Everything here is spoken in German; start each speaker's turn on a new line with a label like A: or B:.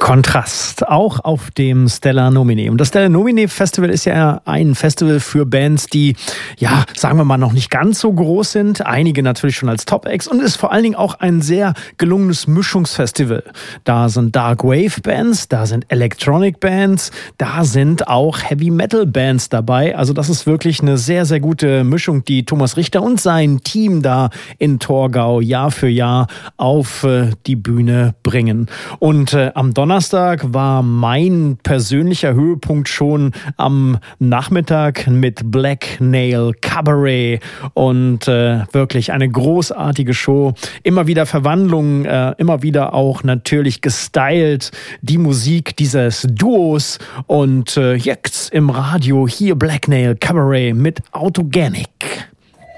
A: Kontrast, auch auf dem Stellar Nomine. Und das Stellar Nomine Festival ist ja ein Festival für Bands, die, ja, sagen wir mal, noch nicht ganz so groß sind. Einige natürlich schon als Top-Acts und ist vor allen Dingen auch ein sehr gelungenes Mischungsfestival. Da sind Dark Wave Bands, da sind Electronic Bands, da sind auch Heavy Metal Bands dabei. Also das ist wirklich eine sehr, sehr gute Mischung, die Thomas Richter und sein Team da in Torgau Jahr für Jahr auf die Bühne bringen. Und am Donnerstag war mein persönlicher Höhepunkt schon am Nachmittag mit Black Nail Cabaret und wirklich eine großartige Show. Immer wieder Verwandlungen, immer wieder auch natürlich gestylt, die Musik dieses Duos und jetzt im Radio hier Black Nail Cabaret mit Autoganic.